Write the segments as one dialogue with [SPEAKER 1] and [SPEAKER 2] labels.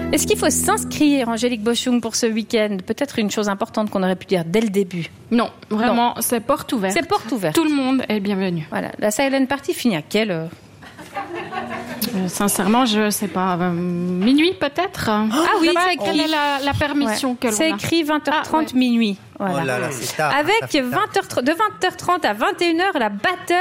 [SPEAKER 1] Est-ce qu'il faut s'inscrire, Angélique Boschung, pour ce week-end ? Peut-être une chose importante qu'on aurait pu dire dès le début.
[SPEAKER 2] Non, vraiment, c'est porte ouverte.
[SPEAKER 1] C'est porte ouverte.
[SPEAKER 2] Tout le monde est bienvenu.
[SPEAKER 1] Voilà. La silent party finit à quelle heure ?
[SPEAKER 2] Sincèrement, je sais pas, minuit peut-être.
[SPEAKER 1] Oui,
[SPEAKER 2] c'est écrit. Quelle est la permission que l'on a ?
[SPEAKER 1] C'est écrit 20h30 minuit. Voilà.
[SPEAKER 3] Oh là là, c'est tard.
[SPEAKER 1] Avec de 20h30 à 21h, la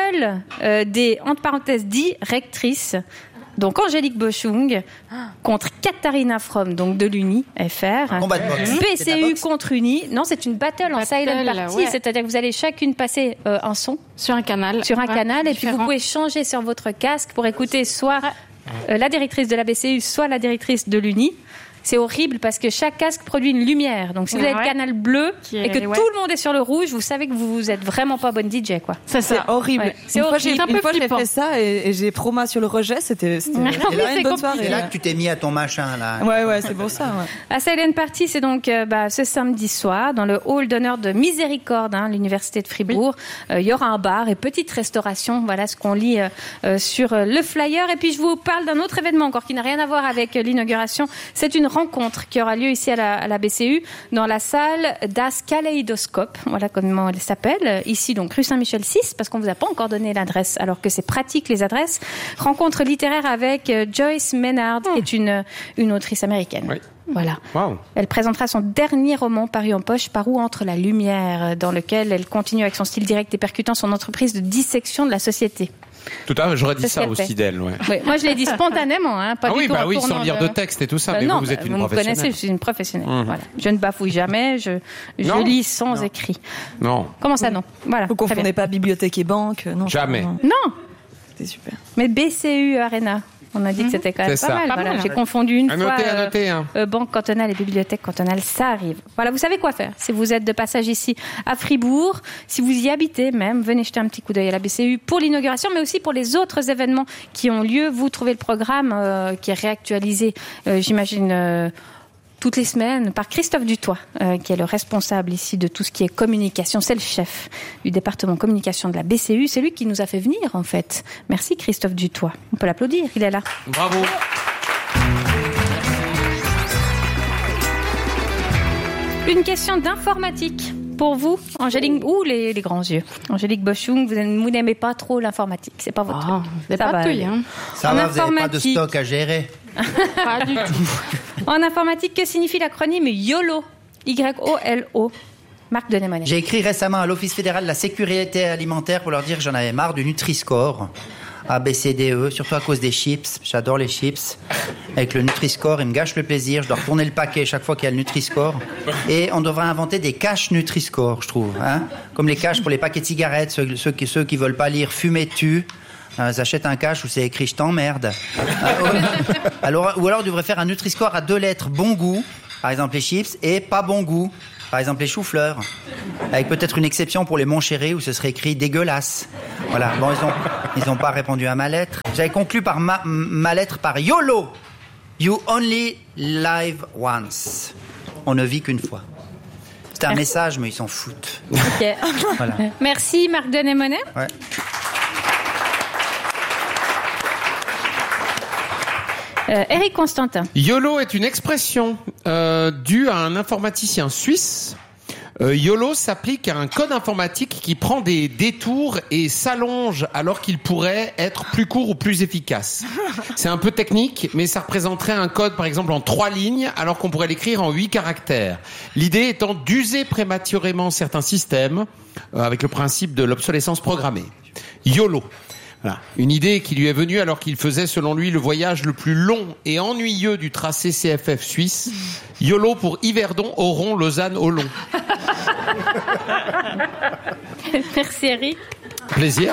[SPEAKER 1] battle des, entre parenthèses, directrices. Donc Angélique Boschung contre Katharina Fromm, donc de l'Uni FR.
[SPEAKER 3] Combat de boxe.
[SPEAKER 1] BCU contre Uni. Non, c'est une battle en silent party, c'est-à-dire que vous allez chacune passer un son
[SPEAKER 2] sur un canal.
[SPEAKER 1] Et puis vous pouvez changer sur votre casque pour écouter soit la directrice de la BCU, soit la directrice de l'Uni. C'est horrible parce que chaque casque produit une lumière. Donc, si vous avez le canal bleu et que tout le monde est sur le rouge, vous savez que vous êtes vraiment pas bonne DJ, quoi.
[SPEAKER 4] C'est horrible. Ouais.
[SPEAKER 1] C'est horrible.
[SPEAKER 4] Une fois, j'ai fait ça et j'ai promo sur le rejet. C'était une bonne soirée.
[SPEAKER 3] C'est là que tu t'es mis à ton machin, là.
[SPEAKER 4] Ouais, c'est pour ça. Ouais.
[SPEAKER 1] La Silent Party, c'est donc ce samedi soir dans le hall d'honneur de Miséricorde, l'université de Fribourg. Il y aura un bar et petite restauration. Voilà ce qu'on lit sur le flyer. Et puis, je vous parle d'un autre événement encore qui n'a rien à voir avec l'inauguration. C'est une rencontre qui aura lieu ici à la BCU dans la salle Das Kaléidoscope, voilà comment elle s'appelle, ici donc rue Saint-Michel 6, parce qu'on vous a pas encore donné l'adresse alors que c'est pratique les adresses. Rencontre littéraire avec Joyce Maynard qui est une autrice américaine. Oui. Voilà. Wow. Elle présentera son dernier roman paru en poche, Par où entre la lumière, dans lequel elle continue avec son style direct et percutant son entreprise de dissection de la société.
[SPEAKER 5] Tout à l'heure, j'aurais dit ça aussi d'elle. Ouais.
[SPEAKER 1] Oui, moi, je l'ai dit spontanément, pas du tout.
[SPEAKER 5] Oui, sans lire de texte et tout ça. Mais
[SPEAKER 1] non,
[SPEAKER 5] vous êtes une
[SPEAKER 1] professionnelle. Vous me connaissez, je suis une professionnelle. Voilà. Je ne bafouille jamais, je lis sans écrit.
[SPEAKER 5] Non.
[SPEAKER 1] Comment ça, non ? Voilà.
[SPEAKER 4] Vous confondez pas bibliothèque et banque, non ?
[SPEAKER 5] Jamais.
[SPEAKER 1] Non.
[SPEAKER 4] C'était super.
[SPEAKER 1] Mais BCU Arena. On a dit que c'était quand même pas mal. Voilà. J'ai confondu une fois banque cantonale et bibliothèque cantonale. Ça arrive. Voilà, vous savez quoi faire. Si vous êtes de passage ici à Fribourg, si vous y habitez même, venez jeter un petit coup d'œil à la BCU pour l'inauguration, mais aussi pour les autres événements qui ont lieu. Vous trouvez le programme qui est réactualisé, j'imagine, toutes les semaines par Christophe Dutoit, qui est le responsable ici de tout ce qui est communication. C'est le chef du département communication de la BCU. C'est lui qui nous a fait venir, en fait. Merci, Christophe Dutoit. On peut l'applaudir, il est là.
[SPEAKER 5] Bravo.
[SPEAKER 1] Une question d'informatique pour vous, Angélique, ou les grands yeux. Angélique Boschung, vous n'aimez pas trop l'informatique, c'est pas votre truc.
[SPEAKER 2] C'est pas tout, hein.
[SPEAKER 3] Ça va, vous n'avez pas de stock à gérer.
[SPEAKER 2] Pas du tout.
[SPEAKER 1] En informatique, que signifie l'acronyme YOLO ? YOLO. Marc Denémonet.
[SPEAKER 3] J'ai écrit récemment à l'Office fédéral de la sécurité alimentaire pour leur dire que j'en avais marre du Nutri-Score. A, B, C, D, E, surtout à cause des chips. J'adore les chips. Avec le Nutri-Score, il me gâche le plaisir. Je dois retourner le paquet chaque fois qu'il y a le Nutri-Score. Et on devrait inventer des caches Nutri-Score, je trouve. Comme les caches pour les paquets de cigarettes, ceux qui veulent pas lire « Fumer tue ». Ils achètent un cache où c'est écrit « Je t'emmerde ». Ou alors, on devrait faire un Nutri-Score à 2 lettres. Bon goût, par exemple les chips, et pas bon goût. Par exemple, les choux-fleurs. Avec peut-être une exception pour les Montchéri où ce serait écrit dégueulasse. Voilà. Bon, ils ont pas répondu à ma lettre. J'avais conclu par ma lettre par YOLO. You only live once. On ne vit qu'une fois. C'était un message, mais ils s'en foutent.
[SPEAKER 1] Ok.
[SPEAKER 3] Voilà.
[SPEAKER 1] Merci, Marc Denémonet.
[SPEAKER 3] Ouais.
[SPEAKER 1] Éric Constantin.
[SPEAKER 5] YOLO est une expression due à un informaticien suisse. YOLO s'applique à un code informatique qui prend des détours et s'allonge alors qu'il pourrait être plus court ou plus efficace. C'est un peu technique, mais ça représenterait un code par exemple en 3 lignes alors qu'on pourrait l'écrire en 8 caractères. L'idée étant d'user prématurément certains systèmes avec le principe de l'obsolescence programmée. YOLO. Voilà. Une idée qui lui est venue alors qu'il faisait, selon lui, le voyage le plus long et ennuyeux du tracé CFF suisse. YOLO pour Yverdon, Oron, Lausanne, Olon.
[SPEAKER 1] Merci, Eric.
[SPEAKER 5] Plaisir.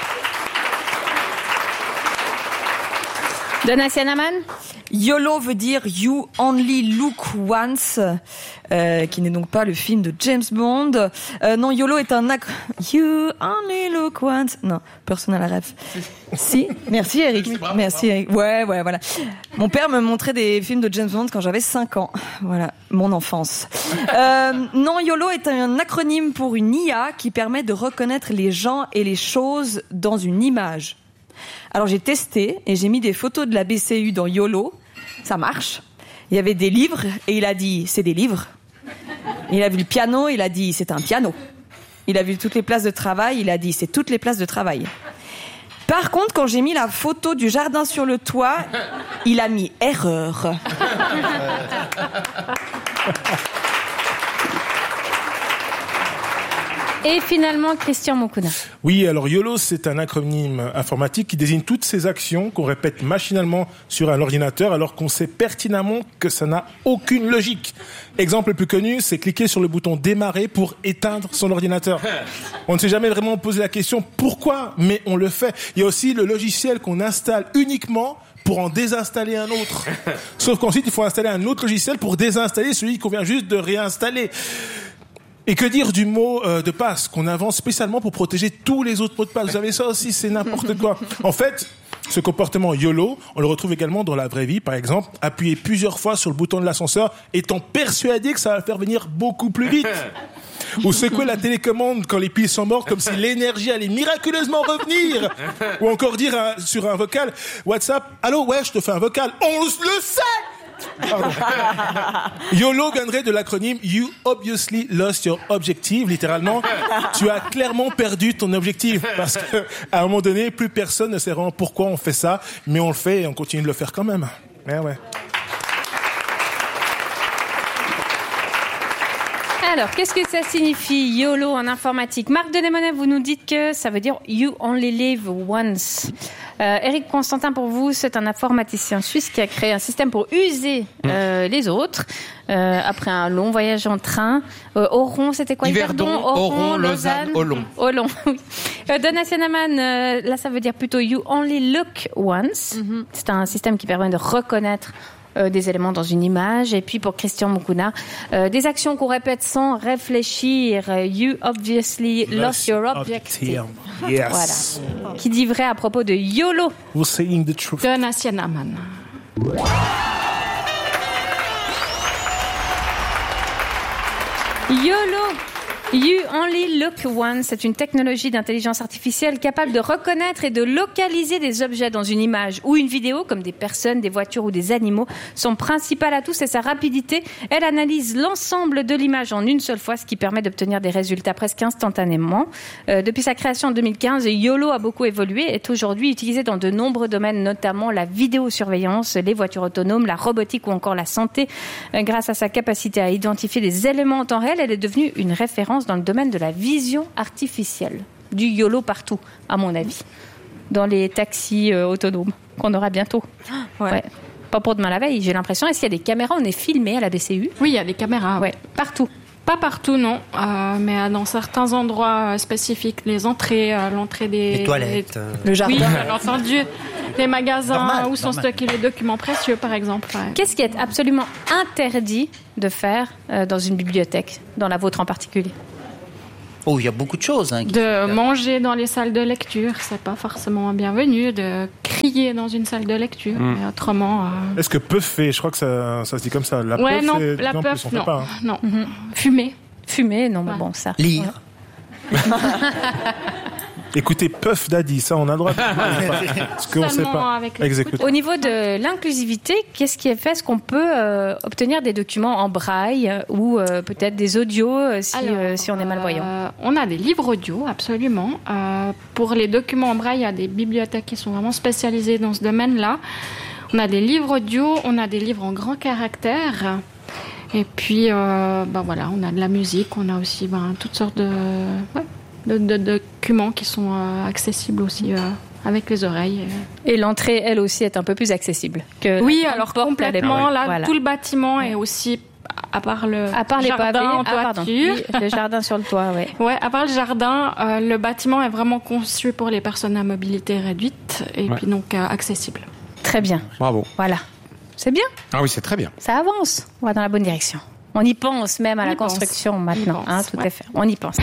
[SPEAKER 1] Donatien Aman.
[SPEAKER 4] YOLO veut dire You Only Look Once, qui n'est donc pas le film de James Bond. Non, YOLO est un You Only Look Once. Non, personne n'a la ref. Si, merci Eric. Merci Eric. Ouais, voilà. Mon père me montrait des films de James Bond quand j'avais 5 ans. Voilà, mon enfance. Non, YOLO est un acronyme pour une IA qui permet de reconnaître les gens et les choses dans une image. Alors j'ai testé et j'ai mis des photos de la BCU dans YOLO, ça marche. Il y avait des livres et il a dit c'est des livres. Il a vu le piano, il a dit c'est un piano. Il a vu toutes les places de travail, il a dit c'est toutes les places de travail. Par contre, quand j'ai mis la photo du jardin sur le toit, il a mis erreur.
[SPEAKER 1] Et finalement, Christian Moukouna.
[SPEAKER 6] Oui, alors YOLO, c'est un acronyme informatique qui désigne toutes ces actions qu'on répète machinalement sur un ordinateur alors qu'on sait pertinemment que ça n'a aucune logique. Exemple le plus connu, c'est cliquer sur le bouton démarrer pour éteindre son ordinateur. On ne s'est jamais vraiment posé la question pourquoi, mais on le fait. Il y a aussi le logiciel qu'on installe uniquement pour en désinstaller un autre. Sauf qu'ensuite, il faut installer un autre logiciel pour désinstaller celui qu'on vient juste de réinstaller. Et que dire du mot de passe qu'on invente spécialement pour protéger tous les autres mots de passe. Vous savez, ça aussi, c'est n'importe quoi. En fait, ce comportement YOLO, on le retrouve également dans la vraie vie. Par exemple, appuyer plusieurs fois sur le bouton de l'ascenseur, étant persuadé que ça va faire venir beaucoup plus vite. Ou secouer la télécommande quand les piles sont mortes, comme si l'énergie allait miraculeusement revenir. Ou encore dire sur un vocal, WhatsApp, allô, ouais, je te fais un vocal. On le sait! Pardon. YOLO viendrait de l'acronyme You Obviously Lost Your Objective. Littéralement, tu as clairement perdu ton objectif. Parce que, à un moment donné, plus personne ne sait vraiment pourquoi on fait ça, mais on le fait et on continue de le faire quand même. Mais ouais.
[SPEAKER 1] Alors, qu'est-ce que ça signifie YOLO en informatique? Marc Denemonet, vous nous dites que ça veut dire You Only Live Once. Eric Constantin, pour vous, c'est un informaticien suisse qui a créé un système pour user les autres. Après un long voyage en train. Oron, c'était quoi?
[SPEAKER 5] Yverdon, Oron, Lausanne, Olon.
[SPEAKER 1] Olon, oui. Donatien Amann, là, ça veut dire plutôt You Only Look Once. C'est un système qui permet de reconnaître des éléments dans une image. Et puis pour Christian Moukouna, des actions qu'on répète sans réfléchir. You obviously lost your objective.
[SPEAKER 6] Yes.
[SPEAKER 1] Voilà. Qui dit vrai à propos de YOLO?
[SPEAKER 6] We're saying the truth.
[SPEAKER 2] Donatien Amann.
[SPEAKER 1] YOLO, You Only Look Once, c'est une technologie d'intelligence artificielle capable de reconnaître et de localiser des objets dans une image ou une vidéo, comme des personnes, des voitures ou des animaux. Son principal atout, c'est sa rapidité. Elle analyse l'ensemble de l'image en une seule fois, ce qui permet d'obtenir des résultats presque instantanément. Depuis sa création en 2015, YOLO a beaucoup évolué et est aujourd'hui utilisé dans de nombreux domaines, notamment la vidéosurveillance, les voitures autonomes, la robotique ou encore la santé. Grâce à sa capacité à identifier des éléments en temps réel, elle est devenue une référence dans le domaine de la vision artificielle. Du YOLO partout, à mon avis. Dans les taxis autonomes qu'on aura bientôt. Ouais. Pas pour demain la veille, j'ai l'impression. Est-ce qu'il y a des caméras? On est filmé à la BCU?
[SPEAKER 2] Oui, il y a des caméras.
[SPEAKER 1] Ouais, partout.
[SPEAKER 2] Pas partout, non. Mais dans certains endroits spécifiques, les entrées, l'entrée des...
[SPEAKER 3] Les toilettes.
[SPEAKER 4] Le jardin.
[SPEAKER 2] Oui, bien entendu. Les magasins
[SPEAKER 3] Normal,
[SPEAKER 2] où sont stockés les documents précieux, par exemple. Ouais.
[SPEAKER 1] Qu'est-ce qui est absolument interdit de faire dans une bibliothèque, dans la vôtre en particulier?
[SPEAKER 3] Oh, il y a beaucoup de choses.
[SPEAKER 2] De manger dans les salles de lecture, c'est pas forcément bienvenu. De crier dans une salle de lecture, mais autrement...
[SPEAKER 6] Est-ce que puffer, je crois que ça se dit comme ça. La
[SPEAKER 2] ouais,
[SPEAKER 6] puff,
[SPEAKER 2] non,
[SPEAKER 6] c'est
[SPEAKER 2] la
[SPEAKER 6] d'exemple,
[SPEAKER 2] puff,
[SPEAKER 6] on fait
[SPEAKER 2] non.
[SPEAKER 6] pas, hein.
[SPEAKER 2] Non. Fumer.
[SPEAKER 1] Fumer, non, mais
[SPEAKER 2] Ouais.
[SPEAKER 1] bon, ça.
[SPEAKER 3] Lire.
[SPEAKER 6] Écoutez, Puff Daddy, ça on a le droit de parce qu'on sait
[SPEAKER 2] Seulement
[SPEAKER 6] pas.
[SPEAKER 2] avec les-
[SPEAKER 6] Exécuter.
[SPEAKER 1] Au niveau de l'inclusivité, qu'est-ce qui est fait? Est-ce qu'on peut obtenir des documents en braille ou peut-être des audios si on est malvoyant?
[SPEAKER 2] On a des livres audio, absolument. Pour les documents en braille, il y a des bibliothèques qui sont vraiment spécialisées dans ce domaine-là. On a des livres audio, on a des livres en grand caractère. Et puis, voilà, on a de la musique, on a aussi toutes sortes de documents qui sont accessibles aussi avec les oreilles.
[SPEAKER 1] Et l'entrée, elle aussi, est un peu plus accessible que
[SPEAKER 2] Oui,
[SPEAKER 1] la
[SPEAKER 2] alors
[SPEAKER 1] porte à
[SPEAKER 2] complètement.
[SPEAKER 1] l'époque.
[SPEAKER 2] Là,
[SPEAKER 1] Voilà.
[SPEAKER 2] tout le bâtiment est aussi, à part le
[SPEAKER 1] les
[SPEAKER 2] jardin
[SPEAKER 1] pavés,
[SPEAKER 2] en
[SPEAKER 1] pardon.
[SPEAKER 2] toiture.
[SPEAKER 1] Oui, le jardin sur le toit, ouais.
[SPEAKER 2] Ouais, à part le jardin, le bâtiment est vraiment conçu pour les personnes à mobilité réduite et puis donc accessible.
[SPEAKER 1] Très bien.
[SPEAKER 5] Bravo.
[SPEAKER 1] Voilà. C'est bien.
[SPEAKER 5] Ah oui, c'est très bien.
[SPEAKER 1] Ça avance. On va dans la bonne direction. On y pense même à
[SPEAKER 2] On
[SPEAKER 1] la
[SPEAKER 2] y pense.
[SPEAKER 1] construction maintenant.
[SPEAKER 2] On y pense,
[SPEAKER 1] Tout
[SPEAKER 2] ouais.
[SPEAKER 1] à fait. On y pense.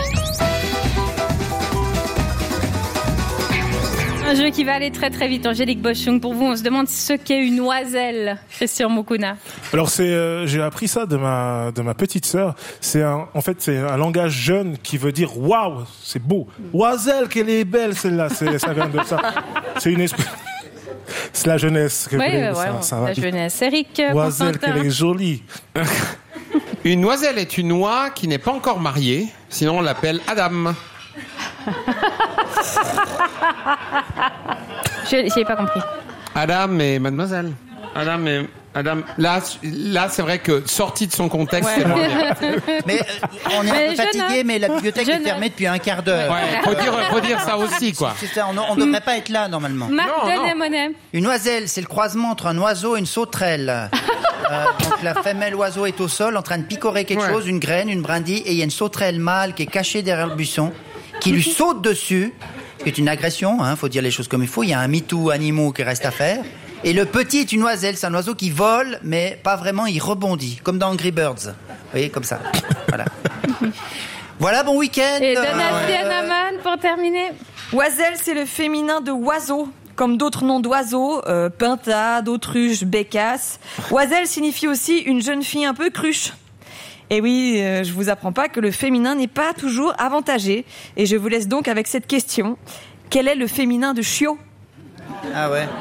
[SPEAKER 1] Un jeu qui va aller très très vite. Angélique Boschung, pour vous, on se demande ce qu'est une oiselle. Christian Moukouna.
[SPEAKER 6] Alors j'ai appris ça de ma petite sœur. C'est un langage jeune qui veut dire waouh, c'est beau. Oiselle, qu'elle est belle celle-là. Ça vient de ça. C'est une espèce. C'est la jeunesse.
[SPEAKER 1] Oui,
[SPEAKER 6] ça va
[SPEAKER 1] la
[SPEAKER 6] vite.
[SPEAKER 1] jeunesse. Eric
[SPEAKER 6] Oiselle,
[SPEAKER 1] Constantin.
[SPEAKER 6] qu'elle est jolie.
[SPEAKER 5] Une oiselle est une oie qui n'est pas encore mariée, sinon on l'appelle Adam.
[SPEAKER 1] Je n'ai pas compris.
[SPEAKER 5] Adam et mademoiselle. Adam. Là, c'est vrai que sorti de son contexte, c'est moins bien.
[SPEAKER 3] Mais on est
[SPEAKER 1] Mais
[SPEAKER 3] un peu fatigué, mais la bibliothèque est fermée depuis un quart d'heure.
[SPEAKER 5] Ouais, faut dire ça aussi, quoi.
[SPEAKER 3] C'est ça, on ne devrait pas être là normalement.
[SPEAKER 1] Marc
[SPEAKER 5] Non.
[SPEAKER 1] Denemonet.
[SPEAKER 3] Une oiselle, c'est le croisement entre un oiseau et une sauterelle. Donc la femelle oiseau est au sol en train de picorer quelque chose, une graine, une brindille, et il y a une sauterelle mâle qui est cachée derrière le buisson, qui lui saute dessus, ce qui est une agression, faut dire les choses comme il faut. Il y a un MeToo animaux qui reste à faire. Et le petit est une oiselle, c'est un oiseau qui vole, mais pas vraiment, il rebondit, comme dans Angry Birds. Vous voyez, comme ça. Voilà. Voilà, bon week-end.
[SPEAKER 1] Et Donatien Aman pour terminer.
[SPEAKER 4] Oiselle, c'est le féminin de oiseau. Comme d'autres noms d'oiseaux, pintade, autruche, bécasse. Oiselle signifie aussi une jeune fille un peu cruche. Et oui, je vous apprends pas que le féminin n'est pas toujours avantagé. Et je vous laisse donc avec cette question. Quel est le féminin de chiot ?
[SPEAKER 3] Ah ouais.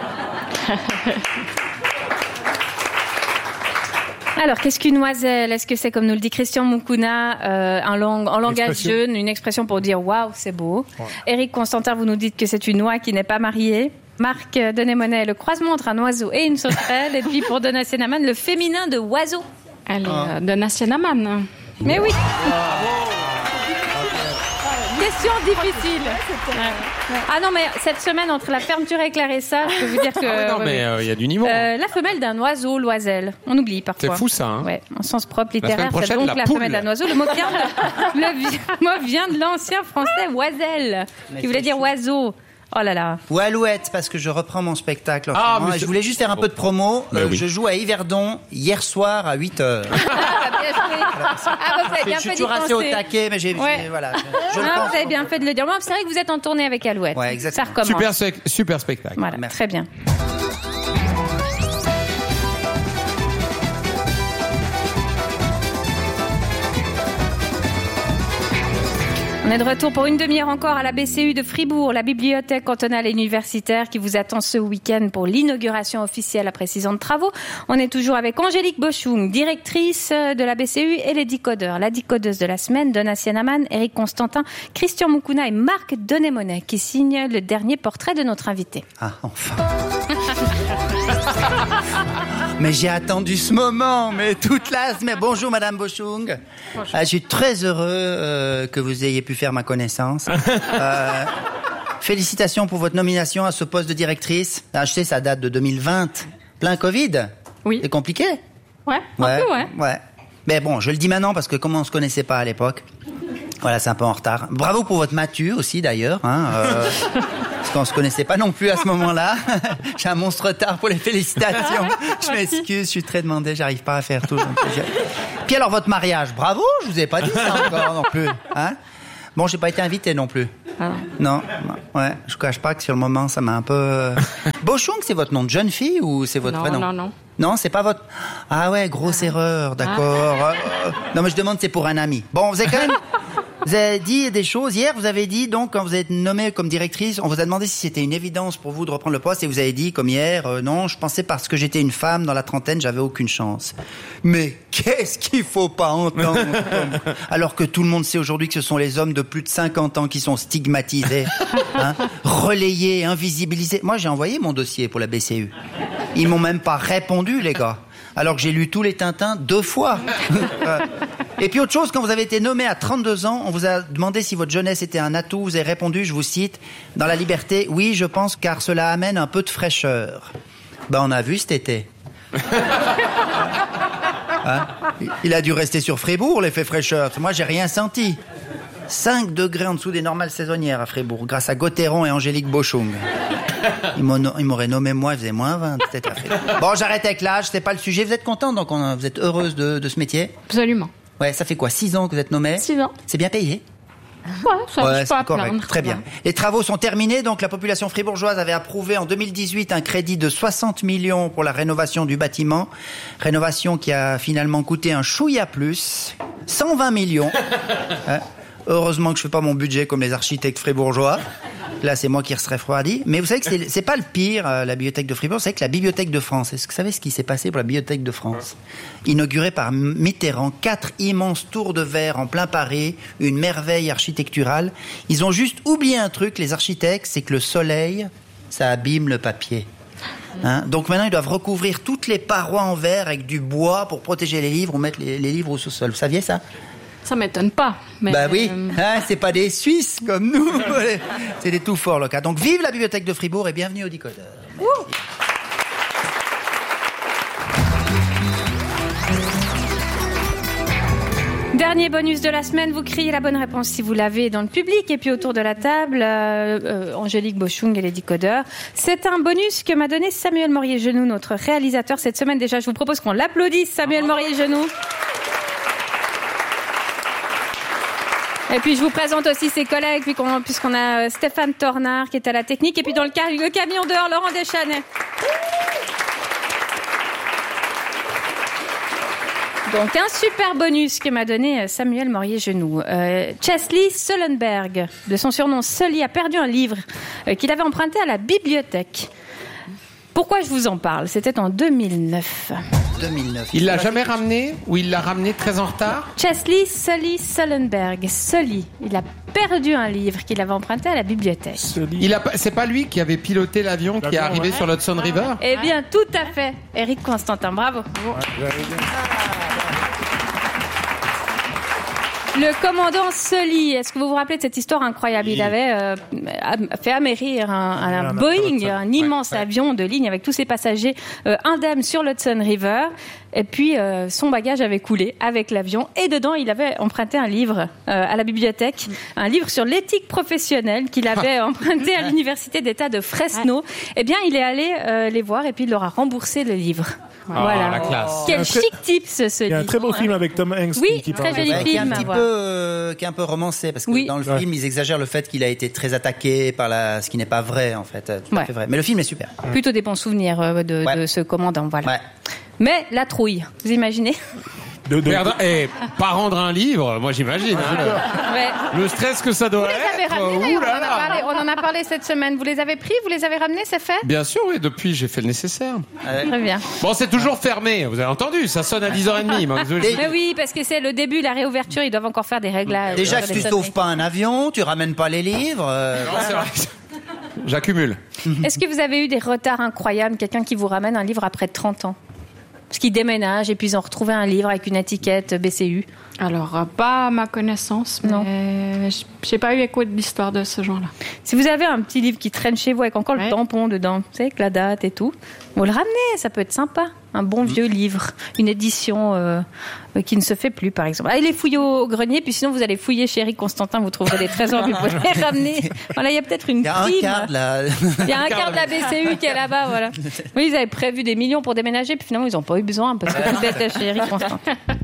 [SPEAKER 1] Alors, qu'est-ce qu'une oiselle ? Est-ce que c'est, comme nous le dit Christian Moukouna, en langage
[SPEAKER 6] Expression.
[SPEAKER 1] jeune, une expression pour dire « waouh, c'est beau ». Éric Constantin, vous nous dites que c'est une oie qui n'est pas mariée. Marc Denemonet, le croisement entre un oiseau et une sauterelle. Et puis pour Donatien Aman, le féminin de oiseau.
[SPEAKER 2] Elle est de Nationaman.
[SPEAKER 1] Mais oui. Question difficile. Ah non, mais cette semaine, entre la fermeture et Clarissa, je peux vous dire que...
[SPEAKER 5] Non, mais il y a du niveau.
[SPEAKER 1] la femelle d'un oiseau, l'oiselle. On oublie parfois.
[SPEAKER 5] C'est fou, ça, hein.
[SPEAKER 1] Ouais, en sens propre
[SPEAKER 5] semaine
[SPEAKER 1] littéraire, c'est
[SPEAKER 5] prochaine,
[SPEAKER 1] donc
[SPEAKER 5] la
[SPEAKER 1] la
[SPEAKER 5] poule.
[SPEAKER 1] femelle d'un oiseau. Le mot vient de l'ancien français oiselle, qui voulait dire oiseau. Oh là là.
[SPEAKER 3] Ou Alouette, parce que je reprends mon spectacle en ce
[SPEAKER 5] Ah,
[SPEAKER 3] moment.
[SPEAKER 5] mais
[SPEAKER 3] Et je voulais juste faire un peu de promo.
[SPEAKER 5] Ben oui.
[SPEAKER 3] Je joue à Yverdon hier soir à 8h.
[SPEAKER 1] Bien joué. Ah, vous avez bien
[SPEAKER 3] Je suis
[SPEAKER 1] fait d'y
[SPEAKER 3] toujours assez au
[SPEAKER 1] penser.
[SPEAKER 3] taquet, mais voilà. Je le
[SPEAKER 1] Ah,
[SPEAKER 3] pense.
[SPEAKER 1] vous avez bien fait de le dire. Moi, c'est vrai que vous êtes en tournée avec Alouette.
[SPEAKER 3] Ouais, exactement.
[SPEAKER 1] Ça recommence.
[SPEAKER 5] Super spectacle.
[SPEAKER 1] Voilà,
[SPEAKER 3] Merci.
[SPEAKER 1] très bien. On est de retour pour une demi-heure encore à la BCU de Fribourg, la bibliothèque cantonale et universitaire qui vous attend ce week-end pour l'inauguration officielle après 6 ans de travaux. On est toujours avec Angélique Boschung, directrice de la BCU, et les décodeurs. La décodeuse de la semaine, Donatien Aman, Éric Constantin, Christian Moukouna et Marc Denemonet qui signent le dernier portrait de notre invité.
[SPEAKER 3] Ah, enfin. Mais j'ai attendu ce moment, mais toute la semaine. Bonjour, Madame Boschung. Je suis très heureux que vous ayez pu faire ma connaissance. Félicitations pour votre nomination à ce poste de directrice. Ah, je sais, ça date de 2020. Plein Covid.
[SPEAKER 2] Oui.
[SPEAKER 3] C'est compliqué.
[SPEAKER 2] Ouais, un peu, ouais.
[SPEAKER 3] Ouais. Mais bon, je le dis maintenant parce que comme on se connaissait pas à l'époque, voilà, c'est un peu en retard. Bravo pour votre matu aussi d'ailleurs, parce qu'on se connaissait pas non plus à ce moment-là. J'ai un monstre retard pour les félicitations. Je m'excuse, je suis très demandé, j'arrive pas à faire tout. Puis alors votre mariage, bravo, je vous ai pas dit ça encore non plus, hein. Bon, j'ai pas été invité non plus.
[SPEAKER 2] Ah.
[SPEAKER 3] Non, ouais, je cache pas que sur le moment, ça m'a un peu... Boschung, c'est votre nom de jeune fille ou c'est votre vrai nom?
[SPEAKER 2] Non.
[SPEAKER 3] Non, c'est pas votre... Ah ouais, grosse erreur, d'accord. Non, mais je demande, c'est pour un ami. Bon, vous avez quand même... Vous avez dit des choses. Hier, vous avez dit, donc, quand vous êtes nommée comme directrice, on vous a demandé si c'était une évidence pour vous de reprendre le poste et vous avez dit, comme hier, non, je pensais parce que j'étais une femme dans la trentaine, j'avais aucune chance. Mais qu'est-ce qu'il faut pas entendre alors que tout le monde sait aujourd'hui que ce sont les hommes de plus de 50 ans qui sont stigmatisés, relayés, invisibilisés. Moi, j'ai envoyé mon dossier pour la BCU. Ils m'ont même pas répondu, les gars. Alors que j'ai lu tous les Tintins 2 fois. Et puis autre chose, quand vous avez été nommé à 32 ans, on vous a demandé si votre jeunesse était un atout. Vous avez répondu, je vous cite, dans La Liberté, oui, je pense, car cela amène un peu de fraîcheur. Ben, on a vu cet été. Il a dû rester sur Fribourg, l'effet fraîcheur. Moi, j'ai rien senti. 5 degrés en dessous des normales saisonnières à Fribourg, grâce à Gauthieron et Angélique Boschung. Ils m'auraient nommé moi, il faisait moins 20, peut-être. Bon, j'arrête avec l'âge, c'est pas le sujet. Vous êtes contente, donc vous êtes heureuse de ce métier?
[SPEAKER 2] Absolument.
[SPEAKER 3] Ouais, ça fait quoi, 6 ans que vous êtes nommée?
[SPEAKER 2] 6 ans.
[SPEAKER 3] C'est bien payé?
[SPEAKER 2] Ouais, ça, je
[SPEAKER 3] Ouais,
[SPEAKER 2] suis pas à
[SPEAKER 3] c'est correct.
[SPEAKER 2] plaindre.
[SPEAKER 3] Très bien. Les travaux sont terminés, donc la population fribourgeoise avait approuvé en 2018 un crédit de 60 millions pour la rénovation du bâtiment. Rénovation qui a finalement coûté un chouïa plus, 120 millions. Heureusement que je fais pas mon budget comme les architectes fribourgeois. Là, c'est moi qui serais refroidi. Mais vous savez que c'est pas le pire, la bibliothèque de Fribourg. C'est que la bibliothèque de France. Est-ce que vous savez ce qui s'est passé pour la bibliothèque de France? Inaugurée par Mitterrand, 4 immenses tours de verre en plein Paris, une merveille architecturale. Ils ont juste oublié un truc, les architectes, c'est que le soleil, ça abîme le papier. Hein? Donc maintenant, ils doivent recouvrir toutes les parois en verre avec du bois pour protéger les livres ou mettre les livres au sous-sol. Vous saviez ça?
[SPEAKER 2] Ça m'étonne pas. Mais
[SPEAKER 3] Bah oui, hein, c'est pas des Suisses comme nous. C'est des tout forts locaux. Donc vive la bibliothèque de Fribourg et bienvenue au Décodeur.
[SPEAKER 1] Dernier bonus de la semaine, vous criez la bonne réponse si vous l'avez dans le public. Et puis autour de la table, Angélique Boschung et les Décodeurs. C'est un bonus que m'a donné Samuel Morier-Genoux, notre réalisateur cette semaine. Déjà, je vous propose qu'on l'applaudisse, Samuel Morier-Genoux. Et puis je vous présente aussi ses collègues, puisqu'on a Stéphane Tornard qui est à la technique. Et puis dans le camion dehors, Laurent Deschanel. Donc un super bonus que m'a donné Samuel Morier-Genoux. Chesley Sullenberg, de son surnom Sully, a perdu un livre qu'il avait emprunté à la bibliothèque. Pourquoi je vous en parle? C'était en 2009.
[SPEAKER 5] Il l'a jamais ramené ou il l'a ramené très en retard?
[SPEAKER 1] Chesley Sullenberg. Sully, il a perdu un livre qu'il avait emprunté à la bibliothèque.
[SPEAKER 5] C'est pas lui qui avait piloté l'avion qui est arrivé sur l'Hudson River?
[SPEAKER 1] Eh bien, tout à fait. Éric Constantin, bravo. Le commandant Sully, est-ce que vous vous rappelez de cette histoire incroyable? Il avait fait amérir un Boeing, un immense avion de ligne avec tous ses passagers indemnes sur l'Hudson River. Et puis, son bagage avait coulé avec l'avion. Et dedans, il avait emprunté un livre à la bibliothèque. Un livre sur l'éthique professionnelle qu'il avait emprunté à l'Université d'État de Fresno. Eh bien, il est allé les voir et puis il leur a remboursé le livre. Voilà.
[SPEAKER 5] La classe.
[SPEAKER 1] Quel chic type ce
[SPEAKER 6] Il y a un
[SPEAKER 1] livre.
[SPEAKER 6] très beau film avec Tom Hanks.
[SPEAKER 1] Oui,
[SPEAKER 6] qui
[SPEAKER 1] très
[SPEAKER 6] parle
[SPEAKER 1] joli
[SPEAKER 6] de ça.
[SPEAKER 3] Qui est
[SPEAKER 1] film.
[SPEAKER 3] qui est un peu romancé parce que
[SPEAKER 1] Oui.
[SPEAKER 3] dans le film ils exagèrent le fait qu'il a été très attaqué par ce qui n'est pas vrai en fait. Tout à fait vrai. Mais le film est super.
[SPEAKER 1] Plutôt des bons souvenirs de ce commandant, voilà.
[SPEAKER 3] Ouais.
[SPEAKER 1] Mais la trouille, vous imaginez?
[SPEAKER 5] Merde, pas rendre un livre, moi j'imagine. Hein,
[SPEAKER 1] Ouais.
[SPEAKER 5] le stress que ça doit
[SPEAKER 1] Vous les avez
[SPEAKER 5] être.
[SPEAKER 1] ramenés, d'ailleurs,
[SPEAKER 5] ouh là là.
[SPEAKER 1] on en a parlé cette semaine. Vous les avez pris, vous les avez ramenés, c'est fait?
[SPEAKER 5] Bien sûr, oui, depuis j'ai fait le nécessaire.
[SPEAKER 1] Très bien.
[SPEAKER 5] Bon, c'est toujours fermé, vous avez entendu, ça sonne à 10h30. moi,
[SPEAKER 1] Mais oui, parce que c'est le début, la réouverture, ils doivent encore faire des réglages.
[SPEAKER 3] Déjà
[SPEAKER 1] sur
[SPEAKER 3] que
[SPEAKER 1] les
[SPEAKER 3] tu sauves
[SPEAKER 1] sonneries.
[SPEAKER 3] pas un avion, tu ramènes pas les livres.
[SPEAKER 5] Non, c'est vrai. J'accumule.
[SPEAKER 1] Est-ce que vous avez eu des retards incroyables, quelqu'un qui vous ramène un livre après 30 ans? Parce qu'ils déménagent et puis ils ont retrouvé un livre avec une étiquette BCU.
[SPEAKER 2] Alors, pas à ma connaissance, mais
[SPEAKER 1] Non.
[SPEAKER 2] j'ai pas eu écho de l'histoire de ce genre-là.
[SPEAKER 1] Si vous avez un petit livre qui traîne chez vous avec encore le
[SPEAKER 2] Ouais.
[SPEAKER 1] tampon dedans, vous savez, avec la date et tout, vous le ramenez, ça peut être sympa. Un bon vieux livre, une édition qui ne se fait plus, par exemple. Allez les fouiller au grenier, puis sinon vous allez fouiller chez Éric Constantin, vous trouverez des trésors, vous pouvez les ramener. Voilà, il y a peut-être une
[SPEAKER 3] Il y a un
[SPEAKER 1] prime.
[SPEAKER 3] quart de la.
[SPEAKER 1] Il y a un quart de la BCU qui est là-bas, voilà. Oui, ils avaient prévu des millions pour déménager, puis finalement ils n'ont pas eu besoin parce que tout était chez Éric Constantin.